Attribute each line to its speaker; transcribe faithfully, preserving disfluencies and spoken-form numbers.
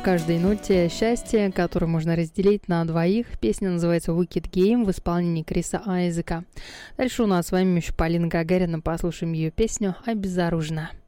Speaker 1: каждой ноте счастье, которое можно разделить на двоих. Песня называется Wicked Game в исполнении Криса Айзека. Дальше у нас с вами еще Полина Гагарина. Послушаем ее песню «Обезоружена».